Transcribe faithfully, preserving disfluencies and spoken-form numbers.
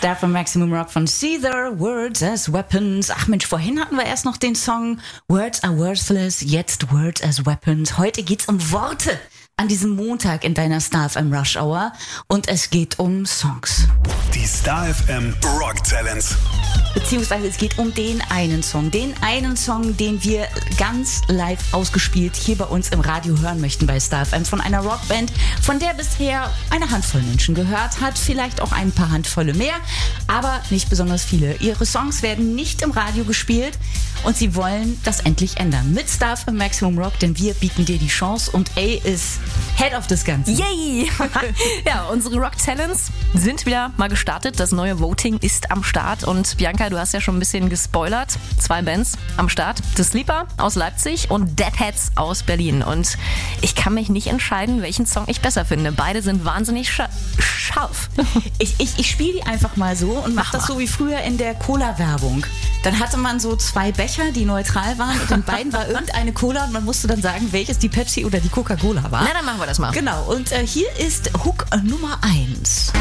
Star from Maximum Rock von Caesar, Words as Weapons. Ach Mensch, vorhin hatten wir erst noch den Song Words are Worthless, jetzt Words as Weapons. Heute geht's um Worte an diesem Montag in deiner Star F M Rush Hour und es geht um Songs. Die Star F M Rock Talents. Beziehungsweise es geht um den einen Song. Den einen Song, den wir ganz live ausgespielt hier bei uns im Radio hören möchten bei Star F M. Von einer Rockband, von der bisher eine Handvoll Menschen gehört hat. Vielleicht auch ein paar Handvolle mehr, aber nicht besonders viele. Ihre Songs werden nicht im Radio gespielt und sie wollen das endlich ändern. Mit Star F M Maximum Rock, denn wir bieten dir die Chance und A ist Head of das Ganze. Yay! Ja, unsere Rock Talents sind wieder mal gestartet. Das neue Voting ist am Start und Bianca, du hast ja schon ein bisschen gespoilert. Zwei Bands am Start. The Sleeper aus Leipzig und Deadheads aus Berlin. Und ich kann mich nicht entscheiden, welchen Song ich besser finde. Beide sind wahnsinnig scha- scharf. Ich, ich, ich spiele die einfach mal so und mache das so wie früher in der Cola-Werbung. Dann hatte man so zwei Becher, die neutral waren und in beiden war irgendeine Cola und man musste dann sagen, welches die Pepsi oder die Coca-Cola war. Na, dann machen wir das mal. Genau, und äh, hier ist Hook Nummer eins.